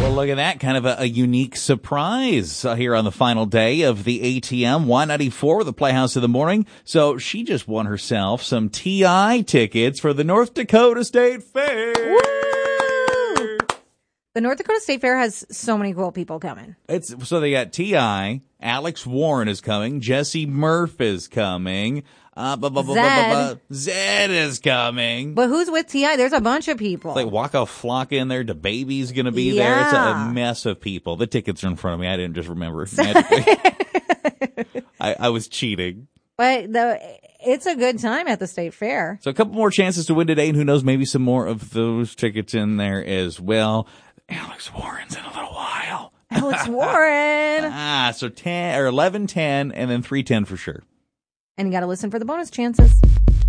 Well, look at that. Kind of a unique surprise here on the final day of the ATM Y94, the Playhouse of the Morning. So she just won herself some TI tickets for the North Dakota State Fair. Woo! The North Dakota State Fair has so many cool people coming. So they got TI, Alex Warren is coming, Jesse Murph is coming, Zed is coming. But who's with T.I.? There's a bunch of people. Like Waka Flocka in there, the baby's going to be there. It's a mess of people. The tickets are in front of me. I didn't just remember. I was cheating. But it's a good time at the State Fair. So a couple more chances to win today, and who knows, maybe some more of those tickets in there as well. Alex Warren's in a little while. Alex Warren. So 10 or 11:10 and then 3:10 for sure. And you got to listen for the bonus chances.